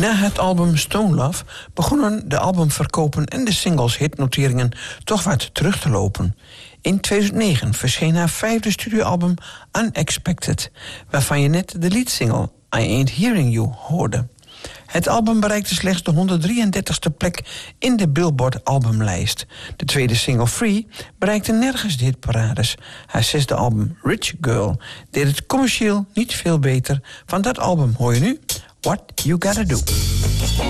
Na het album Stone Love begonnen de albumverkopen en de singles hitnoteringen toch wat terug te lopen. In 2009 verscheen haar 5e studioalbum Unexpected, waarvan je net de leadsingle I Ain't Hearing You hoorde. Het album bereikte slechts de 133ste plek in de Billboard albumlijst. De tweede single Free bereikte nergens de hitparades. Haar 6e album Rich Girl deed het commercieel niet veel beter. Van dat album hoor je nu What You Gotta Do.